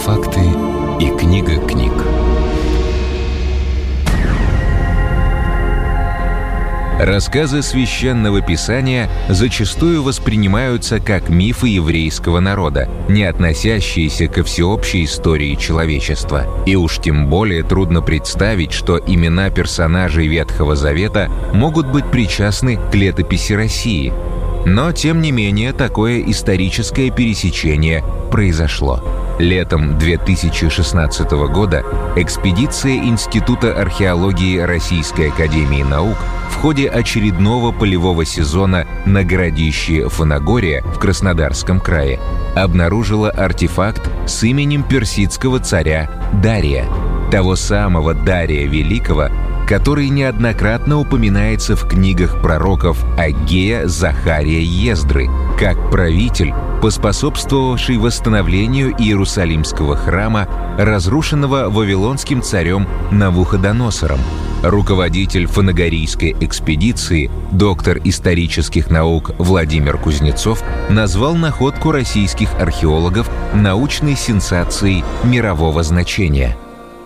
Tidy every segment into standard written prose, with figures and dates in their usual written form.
Артефакты и книга книг. Рассказы Священного Писания зачастую воспринимаются как мифы еврейского народа, не относящиеся ко всеобщей истории человечества. И уж тем более трудно представить, что имена персонажей Ветхого Завета могут быть причастны к летописи России. Но, тем не менее, такое историческое пересечение произошло. Летом 2016 года экспедиция Института археологии Российской академии наук в ходе очередного полевого сезона на городище Фанагория в Краснодарском крае обнаружила артефакт с именем персидского царя Дария, того самого Дария Великого, который неоднократно упоминается в книгах пророков Аггея, Захария, Ездры, как правитель, поспособствовавший восстановлению Иерусалимского храма, разрушенного вавилонским царем Навуходоносором. Руководитель фанагорийской экспедиции, доктор исторических наук Владимир Кузнецов, назвал находку российских археологов научной сенсацией мирового значения.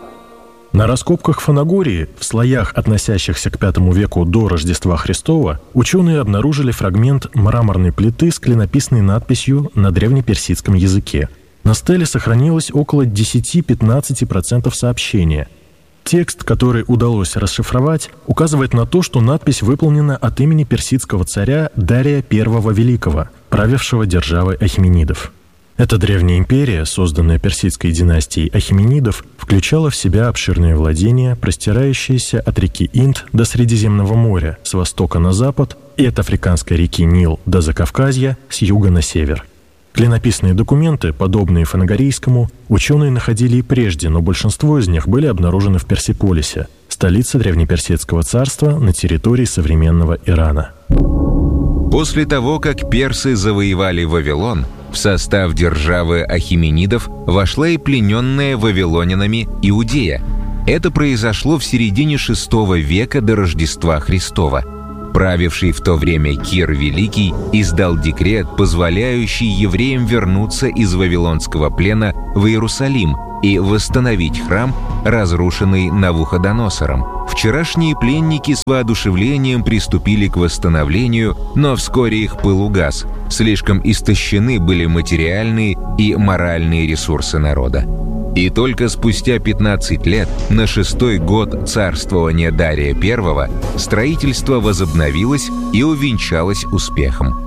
На раскопках Фанагории, в слоях, относящихся к V веку до Рождества Христова, ученые обнаружили фрагмент мраморной плиты с клинописной надписью на древнеперсидском языке. На стеле сохранилось около 10-15% сообщения. Текст, который удалось расшифровать, указывает на то, что надпись выполнена от имени персидского царя Дария I Великого, правившего державой Ахеменидов. Эта древняя империя, созданная персидской династией Ахеменидов, включала в себя обширные владения, простирающиеся от реки Инд до Средиземного моря с востока на запад и от африканской реки Нил до Закавказья с юга на север. Клинописные документы, подобные фанагорийскому, ученые находили и прежде, но большинство из них были обнаружены в Персеполисе, столице древнеперсидского царства на территории современного Ирана. После того, как персы завоевали Вавилон, в состав державы Ахеменидов вошла и плененная вавилонянами Иудея. Это произошло в середине VI века до Рождества Христова. Правивший в то время Кир Великий издал декрет, позволяющий евреям вернуться из вавилонского плена в Иерусалим и восстановить храм, разрушенный Навуходоносором. Вчерашние пленники с воодушевлением приступили к восстановлению, но вскоре их пыл угас. Слишком истощены были материальные и моральные ресурсы народа. И только спустя 15 лет, на 6-й год царствования Дария I, строительство возобновилось и увенчалось успехом.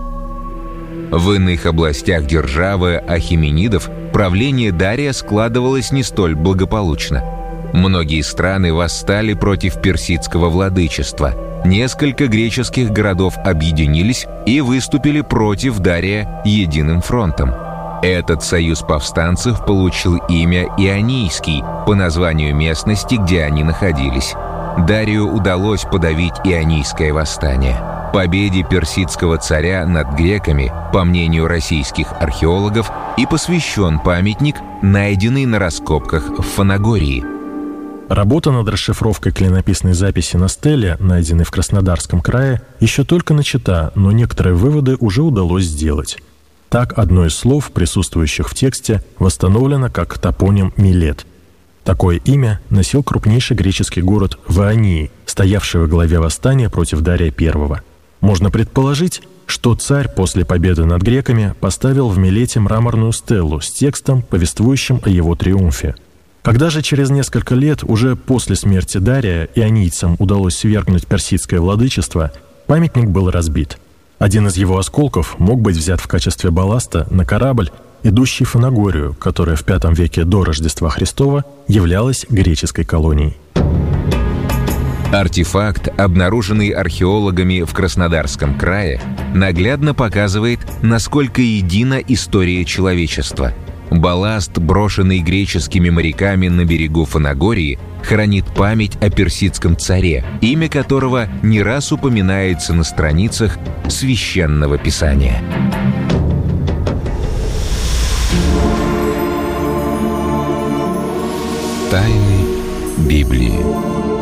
В иных областях державы Ахеменидов правление Дария складывалось не столь благополучно. Многие страны восстали против персидского владычества. Несколько греческих городов объединились и выступили против Дария единым фронтом. Этот союз повстанцев получил имя Ионийский по названию местности, где они находились. Дарию удалось подавить Ионийское восстание. Победе персидского царя над греками, по мнению российских археологов, и посвящен памятник, найденный на раскопках в Фанагории. Работа над расшифровкой клинописной записи на стеле, найденной в Краснодарском крае, еще только начата, но некоторые выводы уже удалось сделать. Так, одно из слов, присутствующих в тексте, восстановлено как топоним Милет. Такое имя носил крупнейший греческий город Ваонии, стоявший во главе восстания против Дария I. Можно предположить, что царь после победы над греками поставил в Милете мраморную стелу с текстом, повествующим о его триумфе. Когда же через несколько лет, уже после смерти Дария, ионийцам удалось свергнуть персидское владычество, памятник был разбит. Один из его осколков мог быть взят в качестве балласта на корабль, идущий в Фанагорию, которая в V веке до Рождества Христова являлась греческой колонией. Артефакт, обнаруженный археологами в Краснодарском крае, наглядно показывает, насколько едина история человечества. Балласт, брошенный греческими моряками на берегу Фанагории, хранит память о персидском царе, имя которого не раз упоминается на страницах Священного Писания. Тайны Библии.